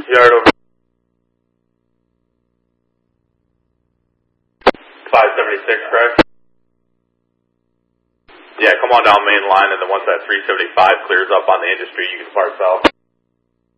Yard over 576, correct? Yeah, come on down main line, and then once that 375 clears up on the industry, you can park south.